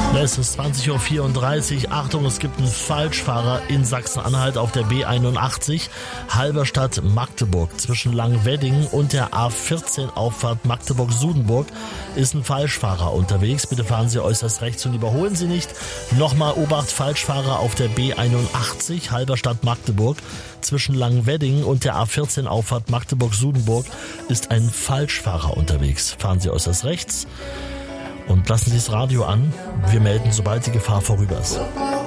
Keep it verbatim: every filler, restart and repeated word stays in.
Es ist zwanzig Uhr vierunddreißig. Achtung, es gibt einen Falschfahrer in Sachsen-Anhalt auf der B einundachtzig, Halberstadt-Magdeburg. Zwischen Langwedding und der A vierzehn Auffahrt Magdeburg-Sudenburg ist ein Falschfahrer unterwegs. Bitte fahren Sie äußerst rechts und überholen Sie nicht. Nochmal Obacht, Falschfahrer auf der B einundachtzig, Halberstadt-Magdeburg. Zwischen Langwedding und der A vierzehn Auffahrt Magdeburg-Sudenburg ist ein Falschfahrer unterwegs. Fahren Sie äußerst rechts und lassen Sie das Radio an. Wir melden, sobald die Gefahr vorüber ist.